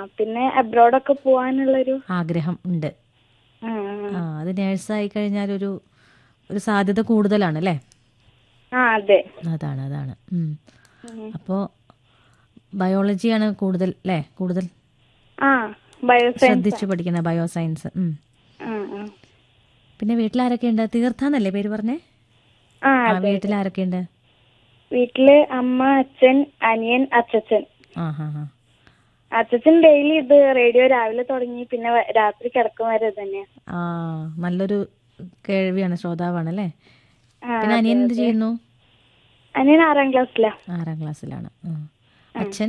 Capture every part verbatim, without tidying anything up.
പിന്നെ അബ്രോഡൊക്കെ പോവാനുള്ളൊരു ആഗ്രഹം ഉണ്ട്. ആ, ആ അത് നേഴ്സായി കഴിഞ്ഞാൽ ഒരു ഒരു സാധ്യത കൂടുതലാണ് അല്ലേ? ആ അതെ. അതാണ് അതാണ്. ഉം. ഉം. അപ്പോൾ ബയോളജിയാണ് കൂടുതൽ അല്ലേ? കൂടുതൽ ആ ബയോസയൻസ്. ശ്രദ്ധിച്ചു പഠിക്കുന്ന ബയോ സയൻസ്. ഉം. ആ ആ. പിന്നെ വീട്ടിലാരൊക്കെ ഉണ്ട്? തീർത്ഥാന്നല്ലേ പേര് പറഞ്ഞേ? ആ ആ അതെ. വീട്ടിലാരൊക്കെ ഉണ്ട്? വീട്ടില് അമ്മ, അച്ഛൻ, അനിയൻ, അച്ഛച്ചൻ. ആ ഹാ ഹാ. അച്ഛച്ചൻ ഡെയിലി ഇത് റേഡിയോ രാവിലെ തുടങ്ങി പിന്നെ വ- രാത്രി കിടക്കും വരെ ഇത് തന്നെയാ. ആ നല്ലൊരു കേൾവിയാണ്, ശ്രോതാവാണ് അല്ലേ? ആ, പിന്നെ അതെ, അനിയൻ എന്ത് അതെ. ചെയ്യുന്നു? അനിയൻ ആറാം ക്ലാസ്സിലാ. ആറാം ക്ലാസ്സിലാണ്. ആ. അച്ഛൻ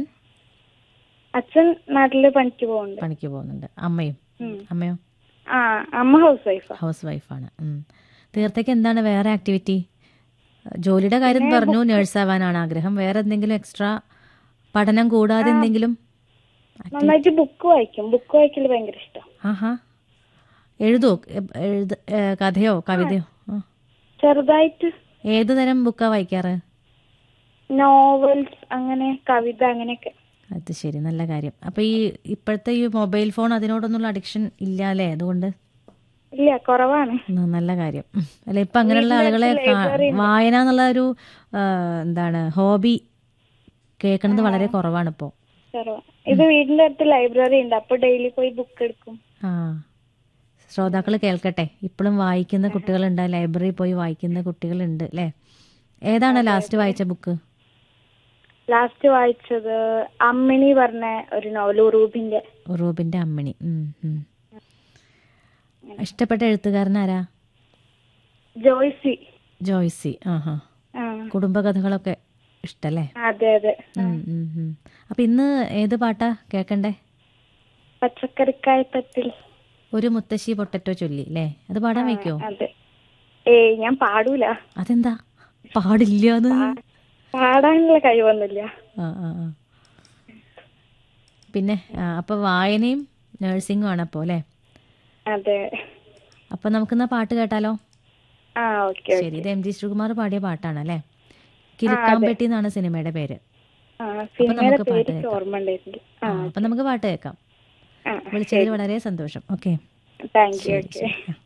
അച്ഛൻ നാട്ടില് പണിക്ക് പോകുന്നുണ്ട്. പണിക്ക് പോകുന്നുണ്ട്. അമ്മയും ഉം. അമ്മയോ? ആ അമ്മ ഹൗസ് വൈഫാ. ഹൗസ് വൈഫാണ്. ഉം. തീർത്തേക്ക് എന്താണ് വേറെ ആക്ടിവിറ്റി? ജോലിയുടെ കാര്യം പിന്നെ പറഞ്ഞു, ബുക്ക് നേഴ്സ് ആവാനാണ് ആഗ്രഹം. വേറെ എന്തെങ്കിലും എക്സ്ട്രാ പഠനം കൂടാതെ എന്തെങ്കിലും? നന്നായിട്ട് ബുക്ക് വായിക്കും. ബുക്ക് വായിക്കല് ഭയങ്കര ഇഷ്ടം. ആഹാ. എഴുതുവോ? എ- എഴുത ഏ, കഥയോ കവിതയോ? ആ. ചെറുതായിട്ട് ഏത് തരം ബുക്കാ വായിക്കാറ്? നോവൽസ്, അങ്ങനെ കവിത, അങ്ങനെയൊക്കെ. അത് ശരി, നല്ല കാര്യം. അപ്പൊ ഈ ഇപ്പോഴത്തെ ഈ മൊബൈൽ ഫോൺ അതിനോടൊന്നുള്ള അഡിക്ഷൻ ഇല്ല അല്ലേ? അതുകൊണ്ട് ഇല്ല, കുറവാണ്. ന- നല്ല കാര്യം. ഉം. അല്ല ഇപ്പൊ അങ്ങനെയുള്ള വീടിന്റെ ആളുകളെ അടുത്ത് കാ- ലൈബ്രറി ഉണ്ട്. വായന എന്നുള്ള ഒരു ആ, എന്താണ് ഹോബി കേൾക്കുന്നത് വളരെ കുറവാണ് ഇപ്പോൾ. കുറവാ. ഇത് വീടിന്റെ അടുത്ത് ലൈബ്രറി ഉണ്ട്, അപ്പൊ ഡെയിലി പോയി ബുക്ക് എടുക്കും. ആ ശ്രോതാക്കൾ കേൾക്കട്ടെ, ഇപ്പോഴും വായിക്കുന്ന കുട്ടികളുണ്ട്, ലൈബ്രറിയിൽ പോയി വായിക്കുന്ന കുട്ടികളുണ്ട് അല്ലേ? ഏതാണ് ലാസ്റ്റ് വായിച്ച ബുക്ക്? ലാസ്റ്റ് വായിച്ചത് അമ്മിണി പറഞ്ഞ ഒരു നോവൽ, ഉറൂബിന്റെ. ഉറൂബിന്റെ അമ്മിണി. ഉം, ഉം. ഇഷ്ടപ്പെട്ട എഴുത്തുകാരനാരാ? ജോയ്സി. ജോയ്സി. ആഹാ. ആ കുടുംബകഥകളൊക്കെ ഇഷ്ടല്ലേ? അതെ അതെ. ഉം, ഉം, ഉം. അപ്പൊ ഇന്ന് ഏത് പാട്ടാ കേൾക്കണ്ടേ? പച്ചക്കറിക്കായപ്പത്തിൽ. ഒരു മുത്തശ്ശി പൊട്ടറ്റോ ചൊല്ലി അല്ലേ? അത് പാടാൻ വയ്ക്കോ? അതെ. ഏയ് ഞാൻ പാടൂല. അതെന്താ പാടില്ലാന്ന്? പാടാനുള്ള കഴിവൊന്നുമില്ല. ആ ആ ആ. പിന്നെ ആ, അപ്പൊ വായനയും നഴ്സിംഗും ആണ് അപ്പോ അല്ലേ? അതെ. അപ്പൊ നമുക്കിന്നാ പാട്ട് കേട്ടാലോ? ആ ഓക്കെ. ശരി. ഇത് എം ജി ശ്രീകുമാർ പാടിയ പാട്ടാണ് അല്ലേ? കിലുക്കാമ്പെട്ടി എന്നാണ് സിനിമയുടെ പേര്. ആ അപ്പൊ സിനിമയുടെ നമുക്ക് പാട്ട് പേര് കേൾക്കാം. ഓർമ്മ ഉണ്ടായിരുന്നു. ആ ആ അപ്പൊ നമുക്ക് പാട്ട് കേൾക്കാം. ആ വിളിച്ചതിൽ വളരെ സന്തോഷം. Okay, thank you. ശരി ഓക്കെ. ശരി. ആ.